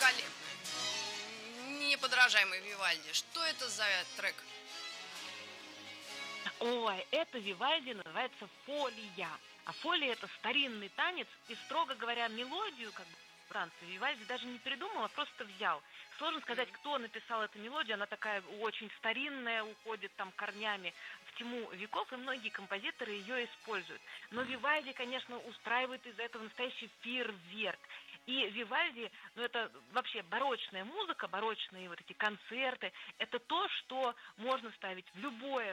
великолепный, неподражаемый Вивальди. Что это за трек? Ой, это Вивальди называется фолия. А фолия это старинный танец, и, строго говоря, мелодию, как бы, Франции Вивальди даже не придумал, а просто взял. Сложно сказать, М. кто написал эту мелодию, она такая очень старинная, уходит там корнями в тьму веков, и многие композиторы ее используют. Но Вивальди, конечно, устраивает из этого настоящий фейерверк. И Вивальди, ну это вообще барочная музыка, барочные вот эти концерты, это то, что можно ставить в любое